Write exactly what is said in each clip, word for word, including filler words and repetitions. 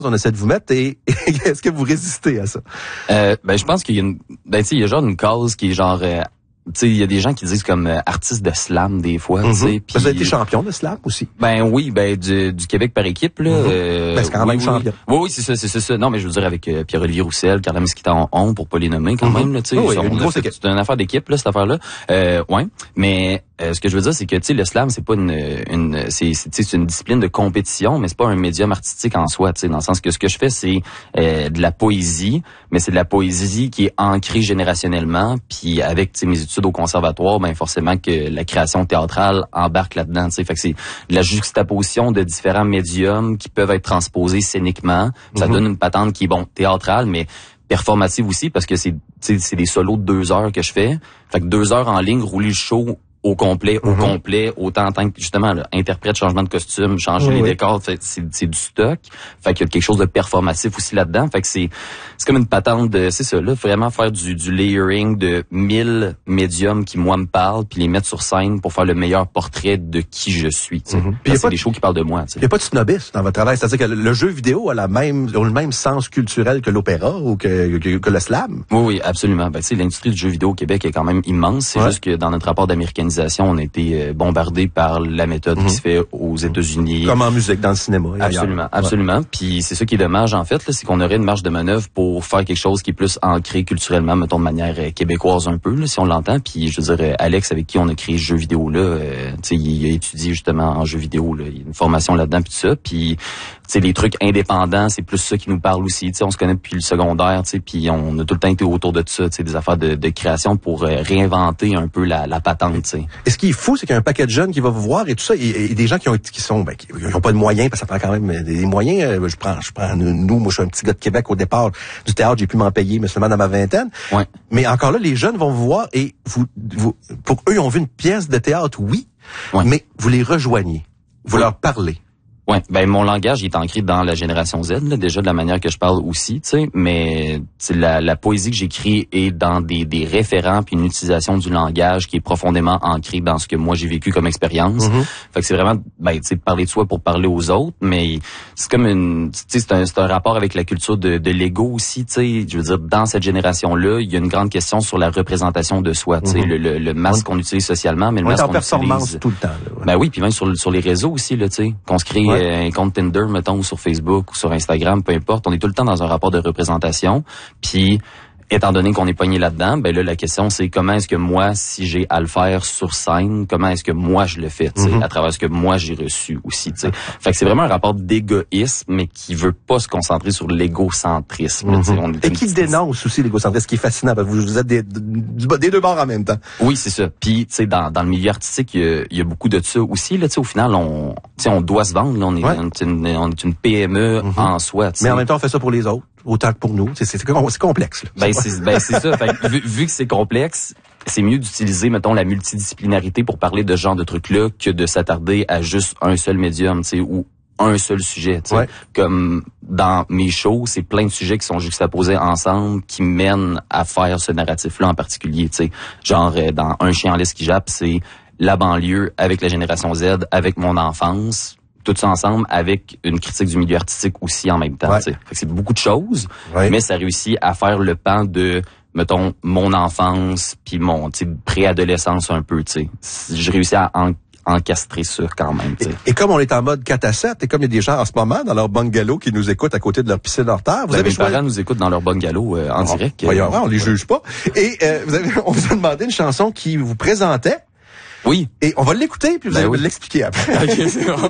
On essaie de vous mettre et, et est-ce que vous résistez à ça? Euh, ben, je pense qu'il y a une, ben, tu sais, il y a genre une cause qui est genre, euh, tu sais, il y a des gens qui disent comme euh, artiste de slam des fois, mm-hmm. tu sais. Vous avez été champion de slam aussi. Ben oui, ben du, du Québec par équipe là. Mm-hmm. Euh, ben c'est quand oui, même oui, champion. Oui, oui, c'est ça, c'est ça, ça. Non, mais je veux dire avec euh, Pierre-Olivier Roussel, Carla Mesquita en on pour pas les nommer quand mm-hmm. même là, tu sais. Oui, on une grosse fait, équipe. C'est une affaire d'équipe là cette affaire-là. Euh, ouais, mais euh, ce que je veux dire c'est que tu sais le slam c'est pas une une c'est c'est, c'est une discipline de compétition, mais c'est pas un médium artistique en soi, tu sais, dans le sens que ce que je fais c'est euh, de la poésie, mais c'est de la poésie qui est ancrée générationnellement, puis avec tu sais mes études au conservatoire, ben forcément que la création théâtrale embarque là-dedans, tu sais, fait que c'est de la juxtaposition de différents médiums qui peuvent être transposés scéniquement, ça mm-hmm. donne une patente qui est bon théâtrale, mais performative aussi parce que c'est c'est des solos de deux heures que je fais, fait que deux heures en ligne, rouler le show au complet, au mm-hmm. complet, autant en tant que, justement, là, interprète, changement de costume, changer oui, les oui. décors, fait, c'est, c'est du stock. Fait qu'il y a quelque chose de performatif aussi là-dedans. Fait que c'est, c'est comme une patente de, c'est ça, là, vraiment faire du, du layering de mille médiums qui, moi, me parlent, puis les mettre sur scène pour faire le meilleur portrait de qui je suis, tu sais. Mm-hmm. Puis c'est des shows qui parlent de moi, tu sais. Il n'y a pas de snobisme dans votre travail. C'est-à-dire que le jeu vidéo a la même, a le même sens culturel que l'opéra ou que, que, que le slam. Oui, oui, absolument. Ben, tu sais, l'industrie du jeu vidéo au Québec est quand même immense. C'est ouais. juste que dans notre rapport d'américanisation, on a été bombardé par la méthode mmh. qui se fait aux États-Unis. Comme en musique, dans le cinéma. Absolument, absolument. Ouais. Puis c'est ça qui est dommage, en fait, là, c'est qu'on aurait une marge de manœuvre pour faire quelque chose qui est plus ancré culturellement, mettons de manière euh, québécoise un peu, là, si on l'entend. Puis je veux dire, Alex, avec qui on a créé ce jeu vidéo-là, euh, tu sais, il a étudié justement en jeu vidéo, là, il y a une formation là-dedans, puis tout ça. Puis tu sais, les trucs indépendants, c'est plus ça qui nous parle aussi. Tu sais, on se connaît depuis le secondaire, tu sais, puis on a tout le temps été autour de ça, tu sais, des affaires de, de création pour euh, réinventer un peu la, la patente, tu sais. Et ce qui est fou, c'est qu'il y a un paquet de jeunes qui va vous voir et tout ça, et, et des gens qui ont qui sont ben, qui n'ont pas de moyens, parce que ça prend quand même des moyens. Euh, je prends, je prends nous, moi je suis un petit gars de Québec au départ du théâtre, j'ai pu m'en payer, mais seulement dans ma vingtaine. Ouais. Mais encore là, les jeunes vont vous voir et vous, vous pour eux, ils ont vu une pièce de théâtre, oui, ouais. mais vous les rejoignez, vous ouais. leur parlez. Ouais, ben mon langage il est ancré dans la génération Z, là, déjà de la manière que je parle aussi, tu sais, mais la, la poésie que j'écris est dans des, des référents puis une utilisation du langage qui est profondément ancrée dans ce que moi j'ai vécu comme expérience. Mm-hmm. Fait que c'est vraiment, ben tu sais, parler de soi pour parler aux autres, mais c'est comme une, tu sais, c'est un, c'est un rapport avec la culture de, de l'ego aussi, tu sais. Je veux dire, dans cette génération-là, il y a une grande question sur la représentation de soi, tu sais, mm-hmm. le, le, le masque qu'on utilise socialement, mais le on masque est en qu'on performance utilise, tout le temps. Là, ouais. Ben oui, puis même sur sur les réseaux aussi, là, tu sais, qu'on se crée. Ouais. Un compte Tinder, mettons, ou sur Facebook, ou sur Instagram, peu importe. On est tout le temps dans un rapport de représentation. Puis, étant donné qu'on est pogné là-dedans, ben là, la question, c'est comment est-ce que moi, si j'ai à le faire sur scène, comment est-ce que moi, je le fais, tu sais, mm-hmm. à travers ce que moi, j'ai reçu aussi, tu sais. Fait que c'est vraiment un rapport d'égoïsme, mais qui veut pas se concentrer sur l'égocentrisme. Mm-hmm. Tu sais, on est et qui petite... dénonce aussi l'égocentrisme, ce qui est fascinant, parce que vous, vous êtes des, des, des deux bords en même temps. Oui, c'est ça. Puis, tu sais, dans, dans le milieu artistique, il y a, il y a beaucoup de ça aussi, là, tu sais, au final, on, tu sais, on doit se vendre, là, on est, ouais. on est une, on est une P M E mm-hmm. en soi, tu sais. Mais en même temps, on fait ça pour les autres. Autant que pour nous. C'est, c'est, c'est complexe. Là. Ben, c'est, ben, c'est ça. Fait, vu, vu que c'est complexe, c'est mieux d'utiliser, mettons, la multidisciplinarité pour parler de ce genre de trucs-là que de s'attarder à juste un seul médium, tu sais, ou un seul sujet, tu sais. Ouais. Comme dans mes shows, c'est plein de sujets qui sont juxtaposés ensemble, qui mènent à faire ce narratif-là en particulier, tu sais. Genre, dans Un chien en laisse qui jappe, c'est la banlieue avec la génération Z, avec mon enfance, tout ça ensemble avec une critique du milieu artistique aussi en même temps. Ouais. Fait que c'est beaucoup de choses, ouais. mais ça réussit à faire le pan de, mettons, mon enfance puis mon préadolescence un peu. T'sais. Je réussis à en, encastrer ça quand même. Et, et comme on est en mode quatre à sept, et comme il y a des gens en ce moment dans leur bungalow qui nous écoutent à côté de leur piscine hors terre, vous ben, avez mes choisi... parents nous écoutent dans leur bungalow euh, en oh, direct. Voyons, euh, on les juge pas. Et euh, vous avez, on vous a demandé une chanson qui vous présentait. Oui. Et on va l'écouter, puis vous ben allez oui. l'expliquer après. OK, c'est bon.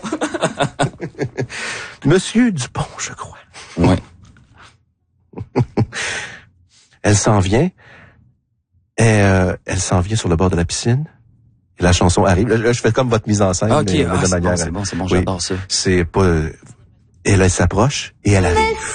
Monsieur Dupont, je crois. Oui. Elle s'en vient. Et, euh, elle s'en vient sur le bord de la piscine. Et la chanson arrive. Là, là je fais comme votre mise en scène. OK, mais, ah, de c'est, manière, bon, c'est bon, c'est bon, j'adore oui, ça. C'est pas... Et là, elle s'approche et elle arrive.